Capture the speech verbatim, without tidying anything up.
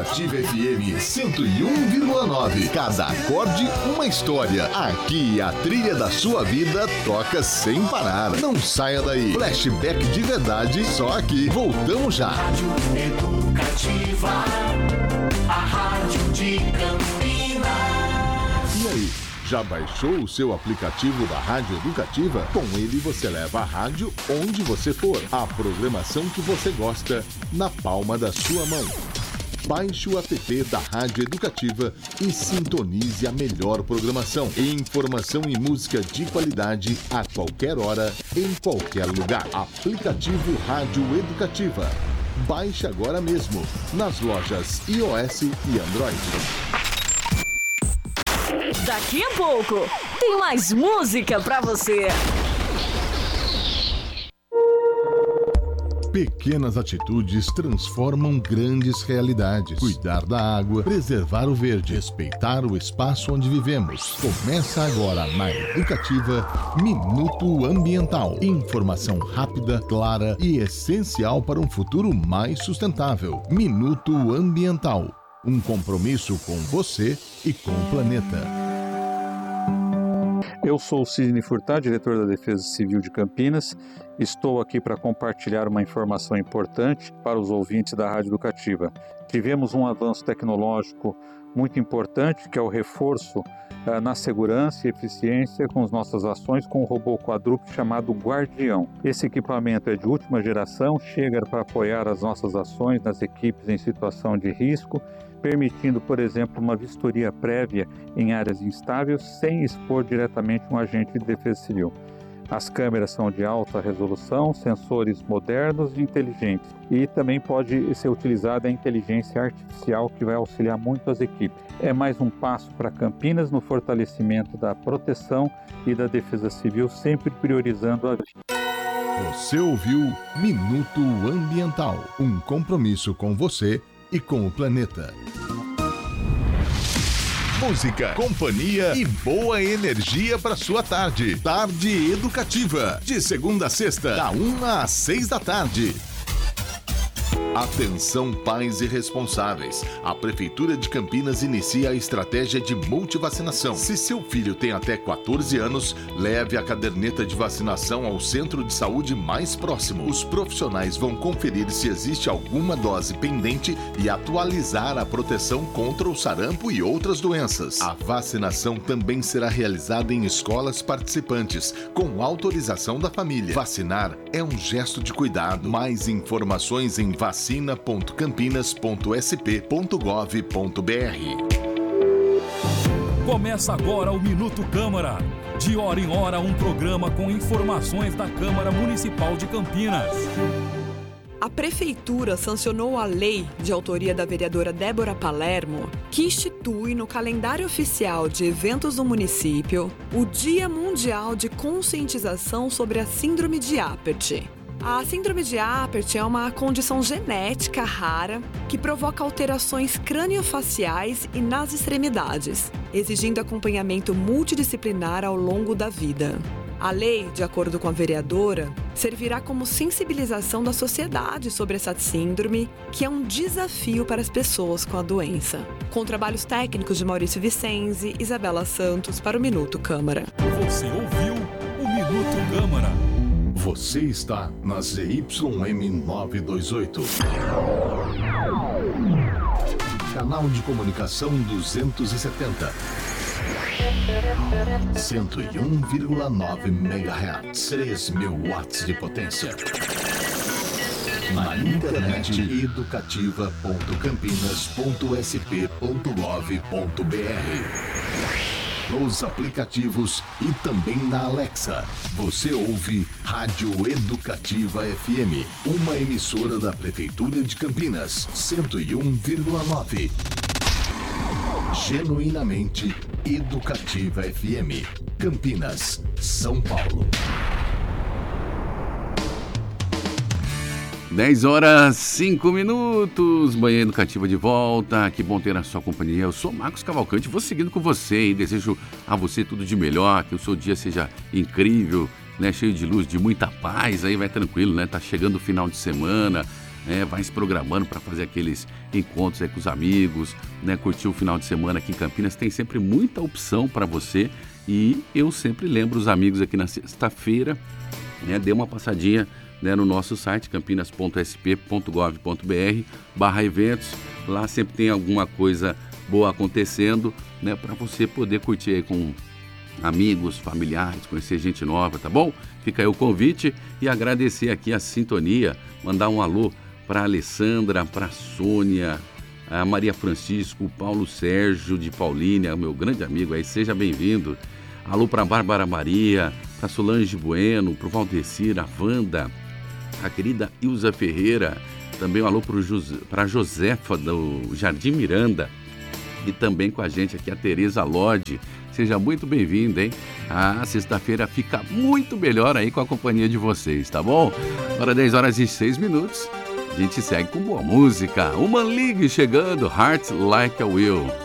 Educativa F M cento e um vírgula nove. Cada acorde, uma história. Aqui a trilha da sua vida toca sem parar. Não saia daí. Flashback de verdade, só aqui. Voltamos já. Rádio Educativa, a rádio de Campinas. E aí? Já baixou o seu aplicativo da Rádio Educativa? Com ele você leva a rádio onde você for. A programação que você gosta na palma da sua mão. Baixe o app da Rádio Educativa e sintonize a melhor programação. Informação e música de qualidade a qualquer hora, em qualquer lugar. Aplicativo Rádio Educativa. Baixe agora mesmo nas lojas iOS e Android. Daqui a pouco tem mais música pra você. Pequenas atitudes transformam grandes realidades. Cuidar da água, preservar o verde, respeitar o espaço onde vivemos. Começa agora na Educativa Minuto Ambiental. Informação rápida, clara e essencial para um futuro mais sustentável. Minuto Ambiental. Um compromisso com você e com o planeta. Eu sou o Sidney Furtado, diretor da Defesa Civil de Campinas. Estou aqui para compartilhar uma informação importante para os ouvintes da Rádio Educativa. Tivemos um avanço tecnológico muito importante, que é o reforço uh, na segurança e eficiência com as nossas ações com o robô quadrúpede chamado Guardião. Esse equipamento é de última geração, chega para apoiar as nossas ações nas equipes em situação de risco, permitindo, por exemplo, uma vistoria prévia em áreas instáveis sem expor diretamente um agente de defesa civil. As câmeras são de alta resolução, sensores modernos e inteligentes, e também pode ser utilizada a inteligência artificial, que vai auxiliar muito as equipes. É mais um passo para Campinas no fortalecimento da proteção e da defesa civil, sempre priorizando a vida. Você ouviu Minuto Ambiental, um compromisso com você e com o planeta. Música, companhia e boa energia para sua tarde. Tarde Educativa, de segunda a sexta, da uma às seis da tarde. Atenção, pais e responsáveis. A Prefeitura de Campinas inicia a estratégia de multivacinação. Se seu filho tem até quatorze anos, leve a caderneta de vacinação ao centro de saúde mais próximo. Os profissionais vão conferir se existe alguma dose pendente e atualizar a proteção contra o sarampo e outras doenças. A vacinação também será realizada em escolas participantes, com autorização da família. Vacinar é um gesto de cuidado. Mais informações em vacina ponto campinas ponto s p ponto gov ponto b r. Começa agora o Minuto Câmara. De hora em hora, um programa com informações da Câmara Municipal de Campinas. A Prefeitura sancionou a lei, de autoria da vereadora Débora Palermo, que institui no calendário oficial de eventos do município o Dia Mundial de Conscientização sobre a Síndrome de Apert. A síndrome de Apert é uma condição genética rara que provoca alterações craniofaciais e nas extremidades, exigindo acompanhamento multidisciplinar ao longo da vida. A lei, de acordo com a vereadora, servirá como sensibilização da sociedade sobre essa síndrome, que é um desafio para as pessoas com a doença. Com trabalhos técnicos de Maurício Vicenzi, Isabela Santos para o Minuto Câmara. Você ouviu o Minuto Câmara. Você está na Z Y M novecentos e vinte e oito. Canal de comunicação duzentos e setenta. cento e um vírgula nove megahertz. três mil watts de potência. Na internet educativa ponto campinas ponto s p ponto gov ponto b r. Nos aplicativos e também na Alexa. Você ouve Rádio Educativa F M, uma emissora da Prefeitura de Campinas, cento e um vírgula nove. Genuinamente Educativa F M, Campinas, São Paulo. dez horas, cinco minutos, Manhã Educativa de volta, que bom ter a sua companhia. Eu sou Marcos Cavalcante, vou seguindo com você e desejo a você tudo de melhor, que o seu dia seja incrível, né, cheio de luz, de muita paz, aí vai tranquilo, né, tá chegando o final de semana, né? Vai se programando para fazer aqueles encontros aí com os amigos, né? Curtir o final de semana aqui em Campinas. Tem sempre muita opção para você e eu sempre lembro os amigos aqui na sexta-feira, né? Dê uma passadinha, né, no nosso site campinas ponto s p ponto gov ponto b r barra eventos. Lá sempre tem alguma coisa boa acontecendo, né, para você poder curtir aí com amigos, familiares, conhecer gente nova, tá bom? Fica aí o convite e agradecer aqui a sintonia, mandar um alô para a Alessandra, para a Sônia, a Maria Francisco, o Paulo Sérgio de Paulínia, meu grande amigo aí, seja bem-vindo. Alô para a Bárbara Maria, para Solange Bueno, para o Valdecir, a Wanda, a querida Ilza Ferreira, também um alô para a Josefa do Jardim Miranda e também com a gente aqui a Tereza Lodi. Seja muito bem-vinda, hein? A sexta-feira fica muito melhor aí com a companhia de vocês, tá bom? Agora dez horas e seis minutos, a gente segue com boa música. Uma League chegando, Heart Like a Will.